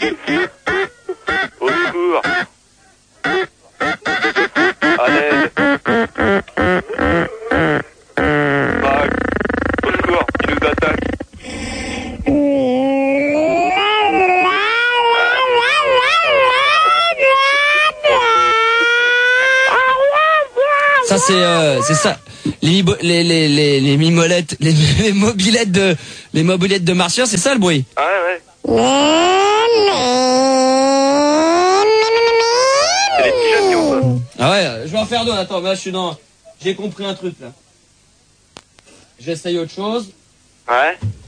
Au secours. À l'aide. Max, au secours, il nous attaque. Ça c'est ça. Les mimolettes, les mobilettes de Martien, c'est ça le bruit. Ah ouais. C'est les petits jeunes qui ont ça. Ah ouais, je vais en faire d'autres. Attends, là je suis dans. J'ai compris un truc là. J'essaye autre chose. Ouais.